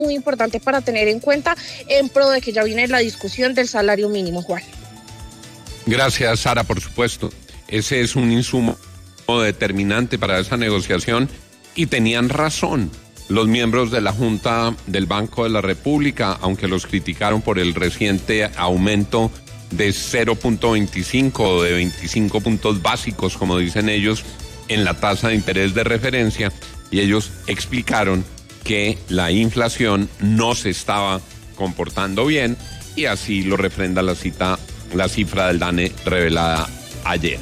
muy importante para tener en cuenta en pro de que ya viene la discusión del salario mínimo, Juan. Gracias, Sara, por supuesto. Ese es un insumo determinante para esa negociación y tenían razón los miembros de la Junta del Banco de la República, aunque los criticaron por el reciente aumento de 0.25 o de 25 puntos básicos, como dicen ellos, en la tasa de interés de referencia, y ellos explicaron que la inflación no se estaba comportando bien, y así lo refrenda la cifra del DANE revelada ayer.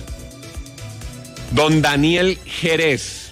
Don Daniel Jerez,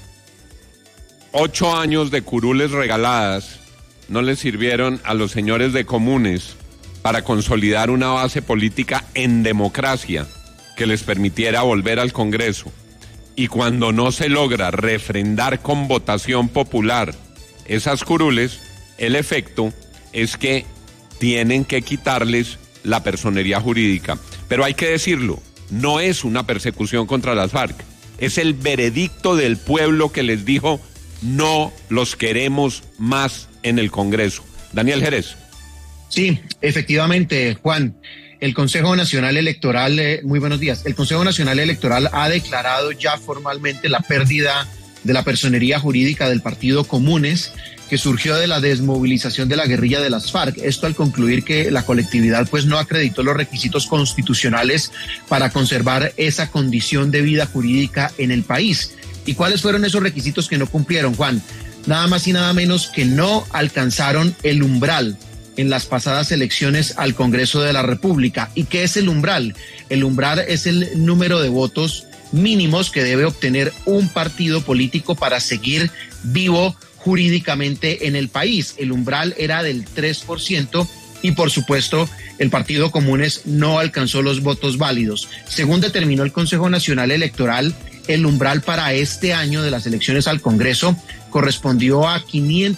8 años de curules regaladas no le sirvieron a los señores de Comunes para consolidar una base política en democracia que les permitiera volver al Congreso. Y cuando no se logra refrendar con votación popular esas curules, el efecto es que tienen que quitarles la personería jurídica. Pero hay que decirlo, no es una persecución contra las FARC, es el veredicto del pueblo que les dijo: no los queremos más en el Congreso. Daniel Jerez. Sí, efectivamente, Juan. El Consejo Nacional Electoral, muy buenos días. El Consejo Nacional Electoral ha declarado ya formalmente la pérdida de la personería jurídica del Partido Comunes, que surgió de la desmovilización de la guerrilla de las FARC. Esto al concluir que la colectividad pues no acreditó los requisitos constitucionales para conservar esa condición de vida jurídica en el país. ¿Y cuáles fueron esos requisitos que no cumplieron, Juan? Nada más y nada menos que no alcanzaron el umbral en las pasadas elecciones al Congreso de la República. ¿Y qué es el umbral? El umbral es el número de votos mínimos que debe obtener un partido político para seguir vivo jurídicamente en el país. El umbral era del 3% y, por supuesto, el Partido Comunes no alcanzó los votos válidos. Según determinó el Consejo Nacional Electoral, el umbral para este año de las elecciones al Congreso correspondió a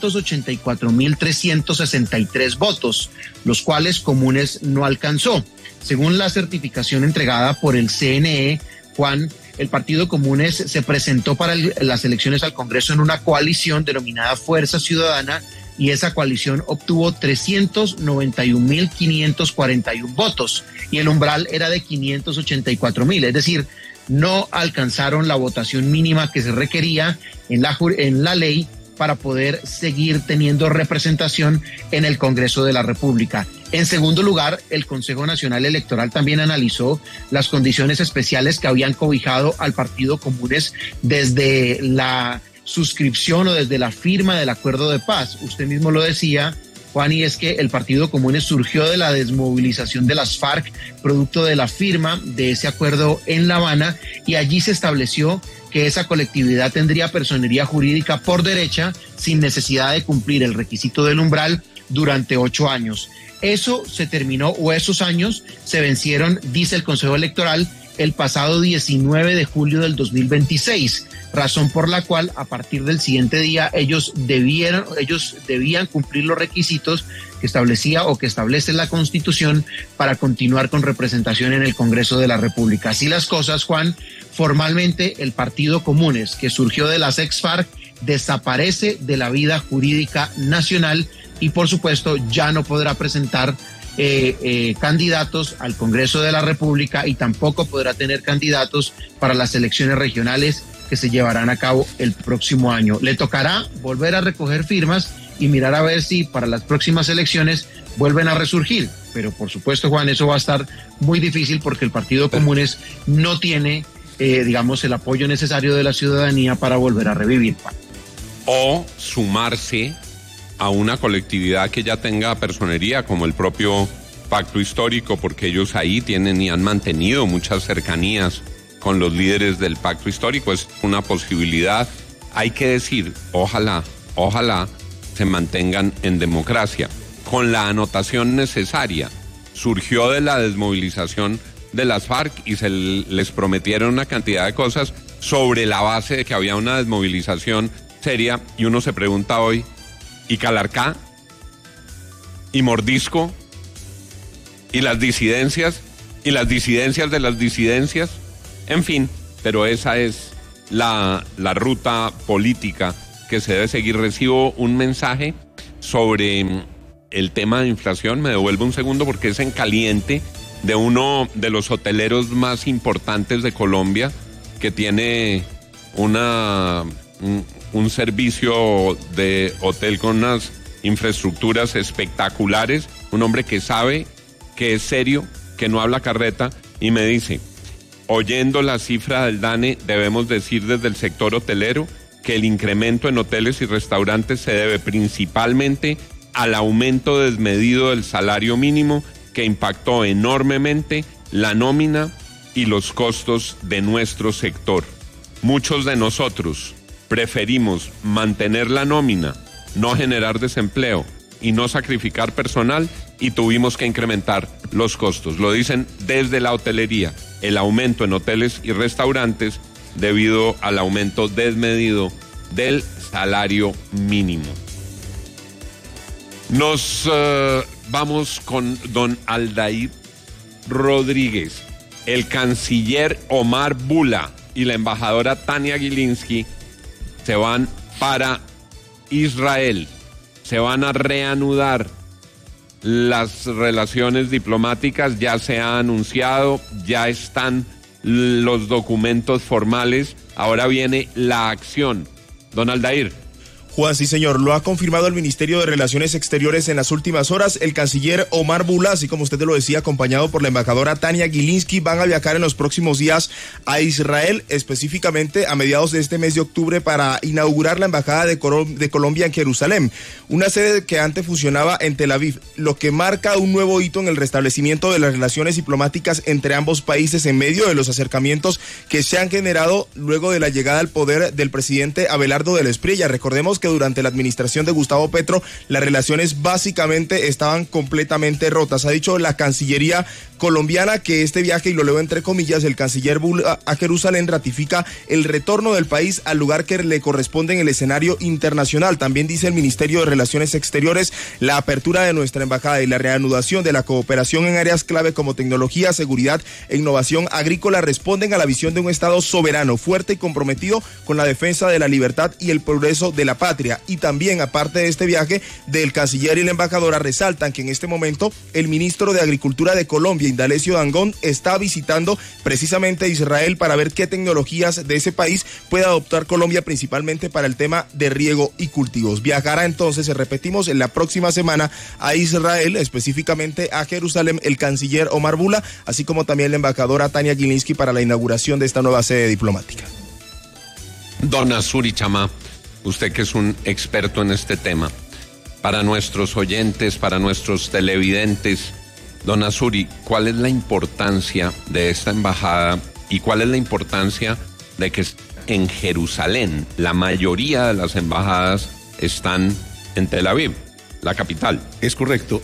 584.363 votos, los cuales Comunes no alcanzó. Según la certificación entregada por el CNE, Juan, el Partido Comunes se presentó para las elecciones al Congreso en una coalición denominada Fuerza Ciudadana, y esa coalición obtuvo 391.541 votos y el umbral era de 584.000, es decir, no alcanzaron la votación mínima que se requería en la ley para poder seguir teniendo representación en el Congreso de la República. En segundo lugar, el Consejo Nacional Electoral también analizó las condiciones especiales que habían cobijado al Partido Comunes desde la suscripción o desde la firma del acuerdo de paz. Usted mismo lo decía, Juan, y es que el Partido Comunes surgió de la desmovilización de las FARC, producto de la firma de ese acuerdo en La Habana, y allí se estableció que esa colectividad tendría personería jurídica por derecha sin necesidad de cumplir el requisito del umbral durante 8 años. Eso se terminó, o esos años se vencieron, dice el Consejo Electoral, el pasado 19 de julio del 2026, razón por la cual a partir del siguiente día ellos debían cumplir los requisitos que establecía o que establece la Constitución para continuar con representación en el Congreso de la República. Así las cosas, Juan, formalmente el Partido Comunes, que surgió de las ex-FARC, desaparece de la vida jurídica nacional y por supuesto ya no podrá presentar candidatos al Congreso de la República y tampoco podrá tener candidatos para las elecciones regionales que se llevarán a cabo el próximo año. Le tocará volver a recoger firmas y mirar a ver si para las próximas elecciones vuelven a resurgir. Pero por supuesto, Juan, eso va a estar muy difícil porque el Partido Comunes no tiene, el apoyo necesario de la ciudadanía para volver a revivir. O sumarse a una colectividad que ya tenga personería, como el propio Pacto Histórico, porque ellos ahí tienen y han mantenido muchas cercanías con los líderes del Pacto Histórico. Es una posibilidad. Hay que decir, ojalá se mantengan en democracia, con la anotación necesaria. Surgió de la desmovilización de las FARC y se les prometieron una cantidad de cosas sobre la base de que había una desmovilización seria, y uno se pregunta hoy, ¿y Calarcá? ¿Y Mordisco? ¿Y las disidencias? ¿Y las disidencias de las disidencias? En fin, pero esa es la ruta política que se debe seguir. Recibo un mensaje sobre el tema de inflación. Me devuelvo un segundo porque es en caliente de uno de los hoteleros más importantes de Colombia, que tiene un servicio de hotel con unas infraestructuras espectaculares, un hombre que sabe, que es serio, que no habla carreta, y me dice: oyendo la cifra del DANE, debemos decir desde el sector hotelero que el incremento en hoteles y restaurantes se debe principalmente al aumento desmedido del salario mínimo, que impactó enormemente la nómina y los costos de nuestro sector. Muchos de nosotros preferimos mantener la nómina, no generar desempleo y no sacrificar personal, y tuvimos que incrementar los costos. Lo dicen desde la hotelería, el aumento en hoteles y restaurantes debido al aumento desmedido del salario mínimo. Nos vamos con don Aldair Rodríguez. El canciller Omar Bula y la embajadora Tania Gilinski se van para Israel. Se van a reanudar las relaciones diplomáticas, ya se ha anunciado, ya están los documentos formales, ahora viene la acción. Don Aldair. Juan, sí señor, lo ha confirmado el Ministerio de Relaciones Exteriores en las últimas horas. El canciller Omar Bula, así como usted lo decía, acompañado por la embajadora Tania Gilinski, van a viajar en los próximos días a Israel, específicamente a mediados de este mes de octubre, para inaugurar la embajada de Colombia en Jerusalén, una sede que antes funcionaba en Tel Aviv, lo que marca un nuevo hito en el restablecimiento de las relaciones diplomáticas entre ambos países en medio de los acercamientos que se han generado luego de la llegada al poder del presidente Abelardo del Espriella. Recordemos que durante la administración de Gustavo Petro las relaciones básicamente estaban completamente rotas. Ha dicho la Cancillería colombiana que este viaje, y lo leo entre comillas, el canciller Bula a Jerusalén ratifica el retorno del país al lugar que le corresponde en el escenario internacional. También dice el Ministerio de Relaciones Exteriores: la apertura de nuestra embajada y la reanudación de la cooperación en áreas clave como tecnología, seguridad e innovación agrícola responden a la visión de un Estado soberano, fuerte y comprometido con la defensa de la libertad y el progreso de la patria. Y también, aparte de este viaje, del canciller y la embajadora resaltan que en este momento el ministro de Agricultura de Colombia, Indalecio Dangond, está visitando precisamente Israel para ver qué tecnologías de ese país puede adoptar Colombia, principalmente para el tema de riego y cultivos. Viajará entonces, repetimos, en la próxima semana a Israel, específicamente a Jerusalén, el canciller Omar Bula, así como también la embajadora Tania Gilinski, para la inauguración de esta nueva sede diplomática. Don Azuri Chamá, usted que es un experto en este tema, para nuestros oyentes, para nuestros televidentes, don Azuri, ¿cuál es la importancia de esta embajada y cuál es la importancia de que en Jerusalén? La mayoría de las embajadas están en Tel Aviv, la capital. Es correcto.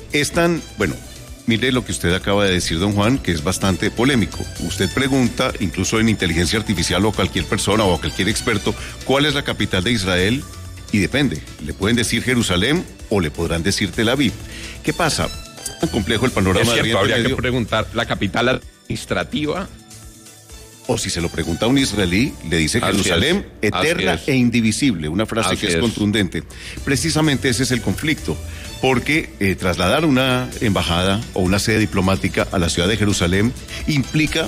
Mire lo que usted acaba de decir, don Juan, que es bastante polémico. Usted pregunta, incluso en inteligencia artificial o a cualquier persona o a cualquier experto, ¿cuál es la capital de Israel? Y depende, le pueden decir Jerusalén o le podrán decir Tel Aviv. ¿Qué pasa? Es tan complejo el panorama de Oriente habría Medio. que preguntar la capital administrativa. O si se lo pregunta a un israelí, le dice Jerusalén, eterna e indivisible, una frase que es contundente. Precisamente ese es el conflicto, porque trasladar una embajada o una sede diplomática a la ciudad de Jerusalén implica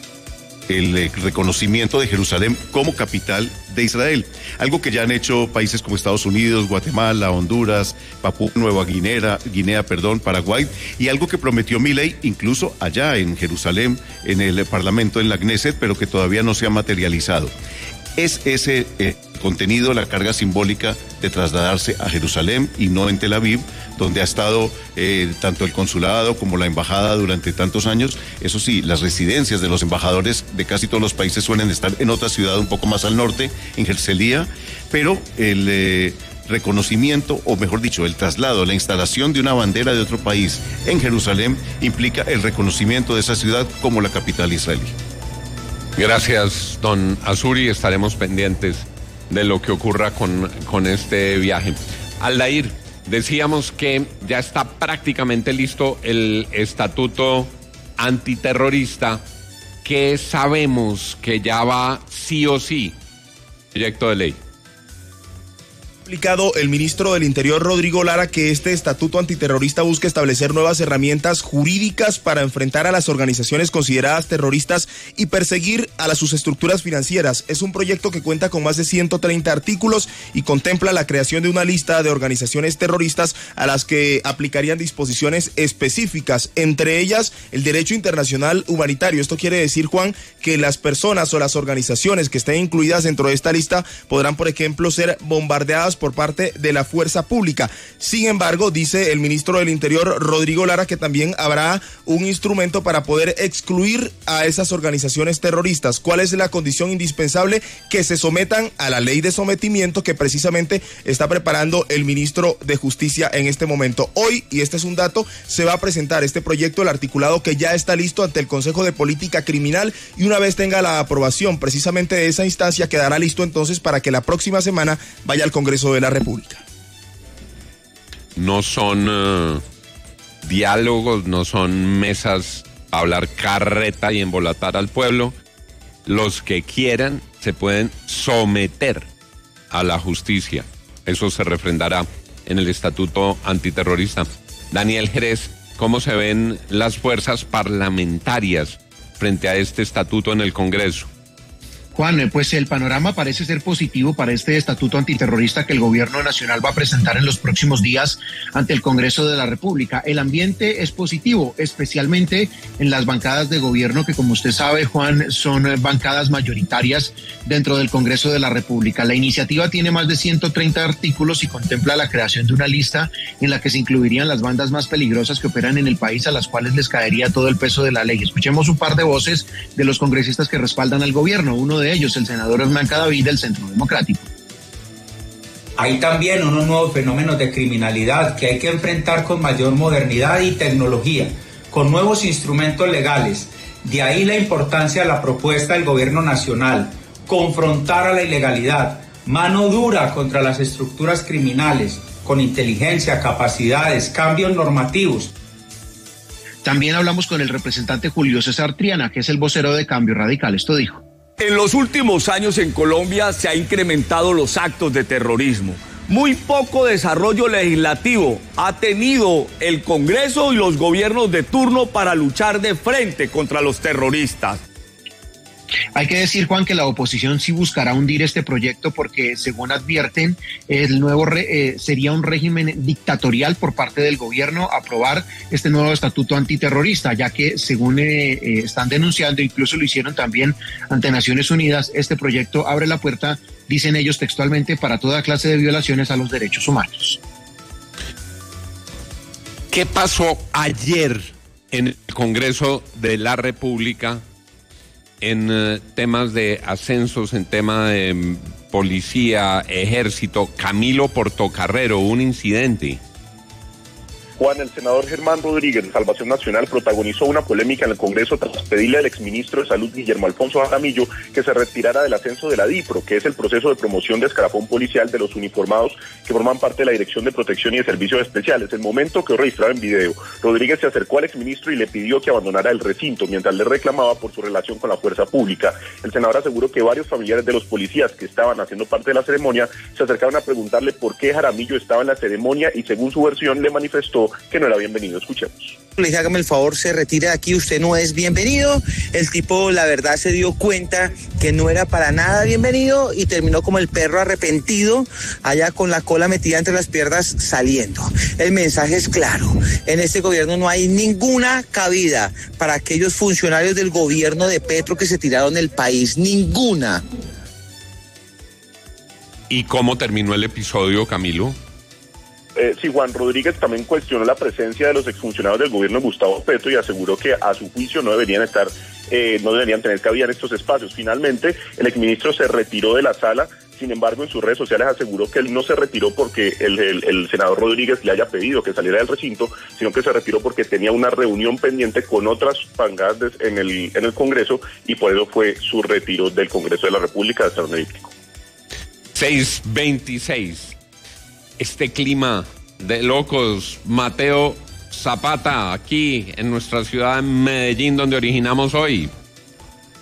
el reconocimiento de Jerusalén como capital de Israel, algo que ya han hecho países como Estados Unidos, Guatemala, Honduras, Papúa Nueva Guinea, Paraguay, y algo que prometió Milei incluso allá en Jerusalén, en el Parlamento, en la Knesset, pero que todavía no se ha materializado. Es ese contenido, la carga simbólica de trasladarse a Jerusalén y no en Tel Aviv, donde ha estado tanto el consulado como la embajada durante tantos años. Eso sí, las residencias de los embajadores de casi todos los países suelen estar en otra ciudad un poco más al norte, en Herzliya, pero el reconocimiento, o mejor dicho, el traslado, la instalación de una bandera de otro país en Jerusalén implica el reconocimiento de esa ciudad como la capital israelí. Gracias, don Azuri. Estaremos pendientes de lo que ocurra con este viaje. Aldair, decíamos que ya está prácticamente listo el estatuto antiterrorista, que sabemos que ya va sí o sí, proyecto de ley. explicado el ministro del Interior, Rodrigo Lara, que este estatuto antiterrorista busca establecer nuevas herramientas jurídicas para enfrentar a las organizaciones consideradas terroristas y perseguir a sus estructuras financieras. Es un proyecto que cuenta con más de 130 artículos y contempla la creación de una lista de organizaciones terroristas a las que aplicarían disposiciones específicas, entre ellas el derecho internacional humanitario. Esto quiere decir, Juan, que las personas o las organizaciones que estén incluidas dentro de esta lista podrán, por ejemplo, ser bombardeadas por parte de la fuerza pública. Sin embargo, dice el ministro del Interior, Rodrigo Lara, que también habrá un instrumento para poder excluir a esas organizaciones terroristas. ¿Cuál es la condición indispensable? Que se sometan a la ley de sometimiento que precisamente está preparando el ministro de Justicia en este momento. Hoy, y este es un dato, se va a presentar este proyecto, el articulado que ya está listo ante el Consejo de Política Criminal, y una vez tenga la aprobación precisamente de esa instancia, quedará listo entonces para que la próxima semana vaya al Congreso de la República. No son diálogos, no son mesas a hablar carreta y embolatar al pueblo. Los que quieran se pueden someter a la justicia. Eso se refrendará en el estatuto antiterrorista. Daniel Jerez, ¿cómo se ven las fuerzas parlamentarias frente a este estatuto en el Congreso? Juan, pues el panorama parece ser positivo para este estatuto antiterrorista que el gobierno nacional va a presentar en los próximos días ante el Congreso de la República. El ambiente es positivo, especialmente en las bancadas de gobierno que, como usted sabe, Juan, son bancadas mayoritarias dentro del Congreso de la República. La iniciativa tiene más de 130 artículos y contempla la creación de una lista en la que se incluirían las bandas más peligrosas que operan en el país, a las cuales les caería todo el peso de la ley. Escuchemos un par de voces de los congresistas que respaldan al gobierno. Uno de ellos, el senador Hernán Cadavid, del Centro Democrático. Hay también unos nuevos fenómenos de criminalidad que hay que enfrentar con mayor modernidad y tecnología, con nuevos instrumentos legales. De ahí la importancia de la propuesta del gobierno nacional: confrontar a la ilegalidad, mano dura contra las estructuras criminales, con inteligencia, capacidades, cambios normativos. También hablamos con el representante Julio César Triana, que es el vocero de Cambio Radical. Esto dijo: en los últimos años en Colombia se han incrementado los actos de terrorismo. Muy poco desarrollo legislativo ha tenido el Congreso y los gobiernos de turno para luchar de frente contra los terroristas. Hay que decir, Juan, que la oposición sí buscará hundir este proyecto porque, según advierten, el nuevo sería un régimen dictatorial por parte del gobierno aprobar este nuevo estatuto antiterrorista, ya que, según están denunciando, incluso lo hicieron también ante Naciones Unidas, este proyecto abre la puerta, dicen ellos textualmente, para toda clase de violaciones a los derechos humanos. ¿Qué pasó ayer en el Congreso de la República en temas de ascensos, en tema de policía, ejército? Camilo Portocarrero, un incidente. Juan, el senador Germán Rodríguez, de Salvación Nacional, protagonizó una polémica en el Congreso tras pedirle al exministro de Salud, Guillermo Alfonso Jaramillo, que se retirara del ascenso de la DIPRO, que es el proceso de promoción de escalafón policial de los uniformados que forman parte de la Dirección de Protección y de Servicios Especiales. El momento quedó registrado en video. Rodríguez se acercó al exministro y le pidió que abandonara el recinto, mientras le reclamaba por su relación con la fuerza pública. El senador aseguró que varios familiares de los policías que estaban haciendo parte de la ceremonia se acercaron a preguntarle por qué Jaramillo estaba en la ceremonia y, según su versión, le manifestó que no era bienvenido. Escuchemos. Le dije, hágame el favor, se retire de aquí, usted no es bienvenido. El tipo, la verdad, se dio cuenta que no era para nada bienvenido y terminó como el perro arrepentido, allá con la cola metida entre las piernas, saliendo. El mensaje es claro: en este gobierno no hay ninguna cabida para aquellos funcionarios del gobierno de Petro que se tiraron del país, ninguna. ¿Y cómo terminó el episodio, Camilo? Sí, Juan, Rodríguez también cuestionó la presencia de los exfuncionarios del gobierno de Gustavo Petro y aseguró que, a su juicio, no deberían tener cabida en estos espacios. Finalmente, el exministro se retiró de la sala. Sin embargo, en sus redes sociales aseguró que él no se retiró porque el senador Rodríguez le haya pedido que saliera del recinto, sino que se retiró porque tenía una reunión pendiente con otras bancadas en el Congreso, y por eso fue su retiro del Congreso de la República de Salón Elíptico. 6:26. Este clima de locos, Mateo Zapata, aquí en nuestra ciudad de Medellín, donde originamos hoy.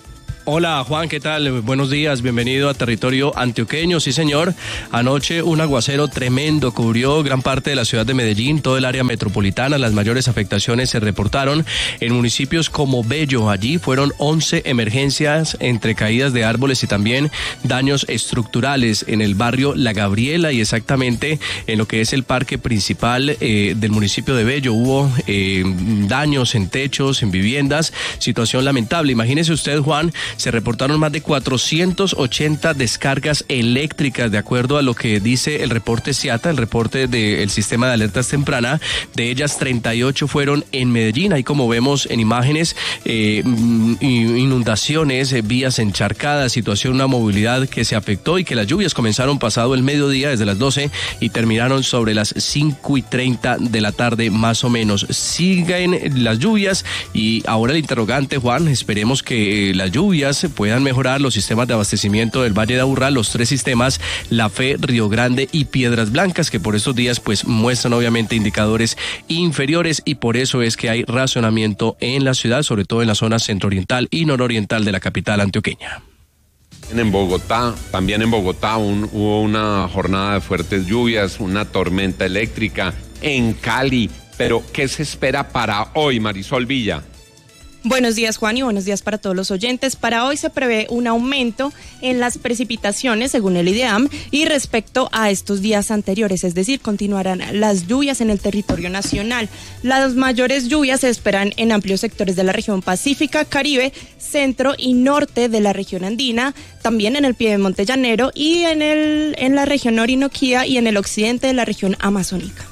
Hola Juan, ¿qué tal? Buenos días, bienvenido a Territorio Antioqueño. Sí señor, anoche un aguacero tremendo cubrió gran parte de la ciudad de Medellín, todo el área metropolitana. Las mayores afectaciones se reportaron en municipios como Bello. Allí fueron 11 emergencias entre caídas de árboles y también daños estructurales en el barrio La Gabriela y exactamente en lo que es el parque principal del municipio de Bello. Hubo daños en techos, en viviendas, situación lamentable. Imagínese usted, Juan, se reportaron más de 480 descargas eléctricas, de acuerdo a lo que dice el reporte SIATA, el reporte del sistema de alertas temprana. De ellas, 38 fueron en Medellín. Ahí, como vemos en imágenes, inundaciones, vías encharcadas, situación, una movilidad que se afectó y que las lluvias comenzaron pasado el mediodía, desde las 12 y terminaron sobre las 5:30 de la tarde, más o menos. Siguen las lluvias y ahora el interrogante, Juan, esperemos que las lluvias puedan mejorar los sistemas de abastecimiento del Valle de Aburrá, los 3 sistemas, La Fe, Río Grande y Piedras Blancas, que por estos días pues muestran obviamente indicadores inferiores y por eso es que hay racionamiento en la ciudad, sobre todo en la zona centro-oriental y nororiental de la capital antioqueña. En Bogotá, también en Bogotá hubo una jornada de fuertes lluvias, una tormenta eléctrica en Cali, pero ¿qué se espera para hoy, Marisol Villa? Buenos días, Juan, y buenos días para todos los oyentes. Para hoy se prevé un aumento en las precipitaciones, según el IDEAM, y respecto a estos días anteriores, es decir, continuarán las lluvias en el territorio nacional. Las mayores lluvias se esperan en amplios sectores de la región pacífica, Caribe, centro y norte de la región andina, también en el piedemonte llanero y en la región orinoquía y en el occidente de la región amazónica.